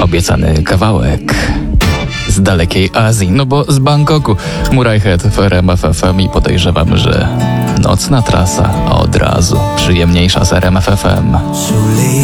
obiecany kawałek z dalekiej Azji, no bo z Bangkoku. Murray Head w RMF FM i podejrzewam, że nocna trasa od razu przyjemniejsza z RMF FM.